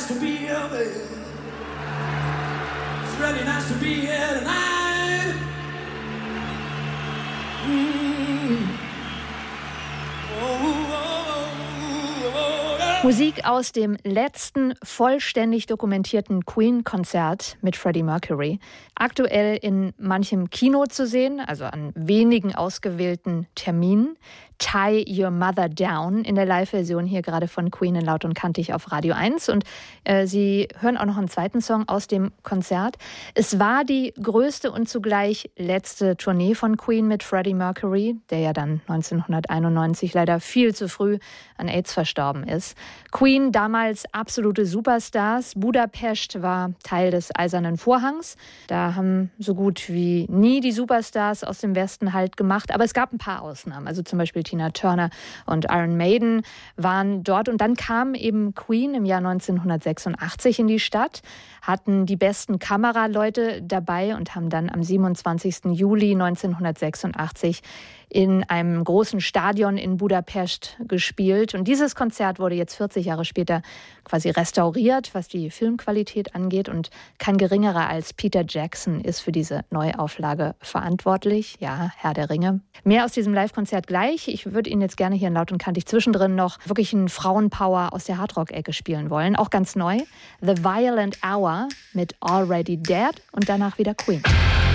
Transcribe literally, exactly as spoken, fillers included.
nice to be here, baby. It's really nice to be here tonight. Mm. Oh, oh, oh, oh, yeah. Musik aus dem letzten vollständig dokumentierten Queen-Konzert mit Freddie Mercury. Aktuell in manchem Kino zu sehen, also an wenigen ausgewählten Terminen. Tie Your Mother Down in der Live-Version hier gerade von Queen in Laut und Kantig auf Radio eins. Und äh, Sie hören auch noch einen zweiten Song aus dem Konzert. Es war die größte und zugleich letzte Tournee von Queen mit Freddie Mercury, der ja dann neunzehnhunderteinundneunzig leider viel zu früh an AIDS verstorben ist. Queen, damals absolute Superstars. Budapest war Teil des Eisernen Vorhangs. Da haben so gut wie nie die Superstars aus dem Westen Halt gemacht. Aber es gab ein paar Ausnahmen. Also zum Beispiel Tina Turner und Iron Maiden waren dort. Und dann kam eben Queen im Jahr neunzehnhundertsechsundachtzig in die Stadt, hatten die besten Kameraleute dabei und haben dann am siebenundzwanzigsten Juli neunzehnhundertsechsundachtzig in einem großen Stadion in Budapest gespielt. Und dieses Konzert wurde jetzt vierzig Jahre später quasi restauriert, was die Filmqualität angeht. Und kein geringerer als Peter Jackson ist für diese Neuauflage verantwortlich. Ja, Herr der Ringe. Mehr aus diesem Live-Konzert gleich. Ich würde Ihnen jetzt gerne hier in Laut und Kantig zwischendrin noch wirklich einen Frauenpower aus der Hardrock-Ecke spielen wollen. Auch ganz neu. The Violent Hour mit Already Dead und danach wieder Queen.